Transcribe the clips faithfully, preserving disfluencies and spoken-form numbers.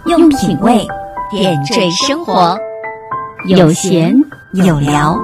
用品味点缀生活，有闲有聊。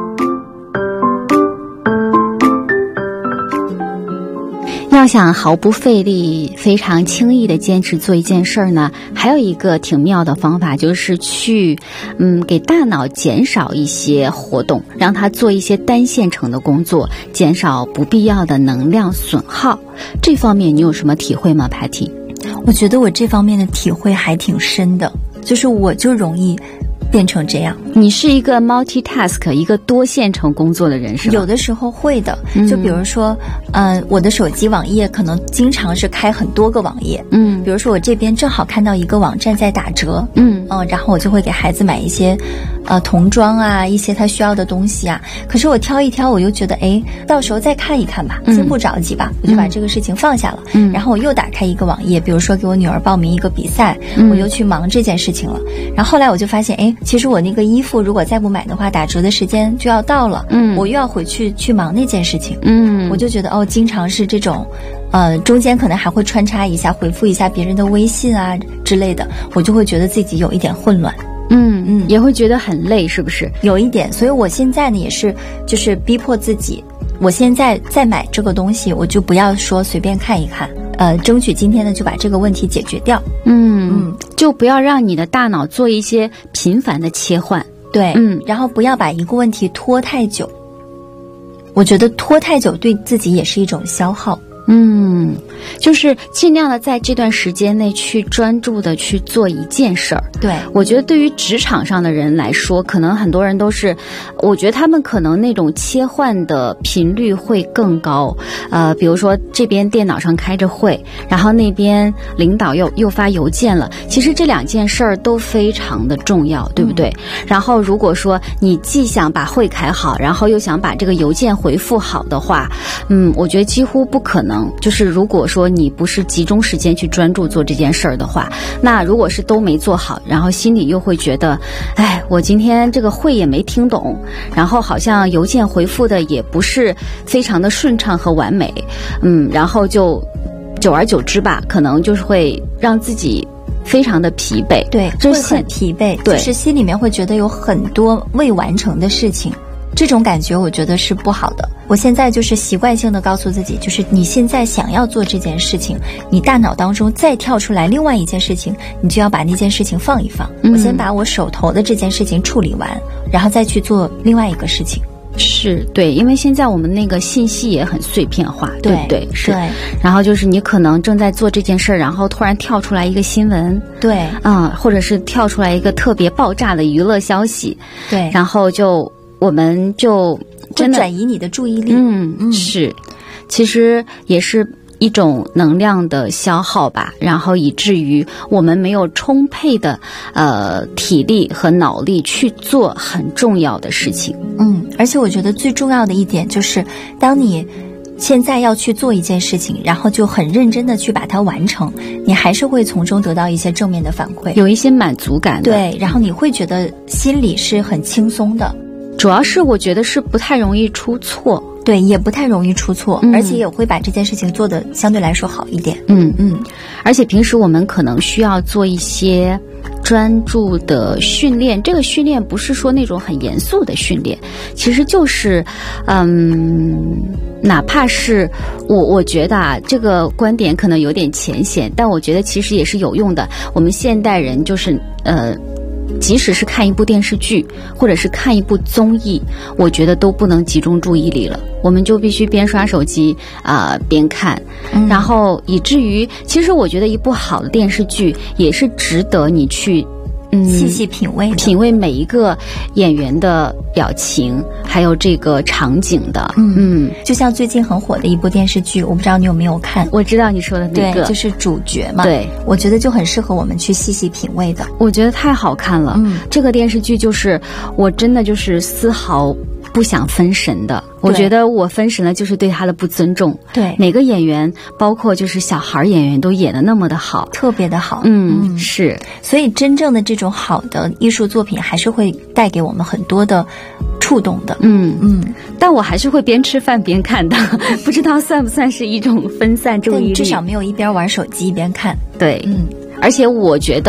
要想毫不费力非常轻易的坚持做一件事儿呢，还有一个挺妙的方法，就是去嗯给大脑减少一些活动，让它做一些单线程的工作，减少不必要的能量损耗。这方面你有什么体会吗 Patty？ 我觉得我这方面的体会还挺深的，就是我就容易变成这样。 你是一个 multitask 一个多线程工作的人是吧？ 有的时候会的，就比如说嗯、呃，我的手机网页可能经常是开很多个网页，嗯，比如说我这边正好看到一个网站在打折，嗯嗯、呃，然后我就会给孩子买一些呃童装啊，一些他需要的东西啊，可是我挑一挑我又觉得哎，到时候再看一看吧，先不着急吧，嗯、我就把这个事情放下了，嗯，然后我又打开一个网页，比如说给我女儿报名一个比赛，嗯、我又去忙这件事情了，然后后来我就发现哎，其实我那个衣服如果再不买的话，打折的时间就要到了，嗯，我又要回去去忙那件事情，嗯，我就觉得哦，经常是这种，呃，中间可能还会穿插一下回复一下别人的微信啊之类的，我就会觉得自己有一点混乱， 嗯嗯，也会觉得很累，是不是？ 有一点，所以我现在呢也是，就是逼迫自己，我现在再买这个东西，我就不要说随便看一看，呃，争取今天呢就把这个问题解决掉， 嗯嗯，就不要让你的大脑做一些频繁的切换。 对，嗯，然后不要把一个问题拖太久，我觉得拖太久对自己也是一种消耗。 嗯，就是尽量的在这段时间内去专注的去做一件事儿。 对， 我觉得对于职场上的人来说，可能很多人都是，我觉得他们可能那种切换的频率会更高。呃，比如说这边电脑上开着会，然后那边领导又又发邮件了。其实这两件事儿都非常的重要，对不对？嗯、然后如果说你既想把会开好，然后又想把这个邮件回复好的话，嗯，我觉得几乎不可能。就是如果说你不是集中时间去专注做这件事儿的话，那如果是都没做好，然后心里又会觉得，哎，我今天这个会也没听懂，然后好像邮件回复的也不是非常的顺畅和完美，嗯，然后就久而久之吧，可能就是会让自己非常的疲惫， 对， 会很疲惫， 对， 就是心里面会觉得有很多未完成的事情。这种感觉我觉得是不好的。我现在就是习惯性的告诉自己，就是你现在想要做这件事情，你大脑当中再跳出来另外一件事情，你就要把那件事情放一放，嗯、我先把我手头的这件事情处理完，然后再去做另外一个事情。 是，对，因为现在我们那个信息也很碎片化， 对, 对不对？是。 对。 然后就是你可能正在做这件事儿，然后突然跳出来一个新闻， 对， 嗯，或者是跳出来一个特别爆炸的娱乐消息， 对， 然后就我们就真的转移你的注意力， 嗯嗯，是，其实也是一种能量的消耗吧，然后以至于我们没有充沛的呃体力和脑力去做很重要的事情。 嗯，而且我觉得最重要的一点就是，当你现在要去做一件事情，然后就很认真的去把它完成，你还是会从中得到一些正面的反馈， 有一些满足感的。 对，然后你会觉得心里是很轻松的。 主要是我觉得是不太容易出错， 对，也不太容易出错，嗯、而且也会把这件事情做得相对来说好一点。 嗯嗯，而且平时我们可能需要做一些专注的训练，这个训练不是说那种很严肃的训练，其实就是嗯，哪怕是我我觉得啊，这个观点可能有点浅显，但我觉得其实也是有用的。我们现代人就是呃即使是看一部电视剧或者是看一部综艺，我觉得都不能集中注意力了，我们就必须边刷手机啊、呃、边看、嗯、然后以至于其实我觉得一部好的电视剧也是值得你去嗯细细品味的品味每一个演员的表情还有这个场景的。 嗯嗯，就像最近很火的一部电视剧，我不知道你有没有看。 我知道你说的那个， 对，就是主角嘛。 对， 我觉得就很适合我们去细细品味的。 我觉得太好看了。嗯，这个电视剧就是我真的就是丝毫不想分神的。我觉得我分神了就是对他的不尊重。 对， 每个演员包括就是小孩演员都演得那么的好， 特别的好。 嗯，嗯是。 所以真正的这种好的艺术作品还是会带给我们很多的触动的。 嗯嗯，但我还是会边吃饭边看的，不知道算不算是一种分散注意力。 但至少没有一边玩手机一边看。 对，嗯，而且我觉得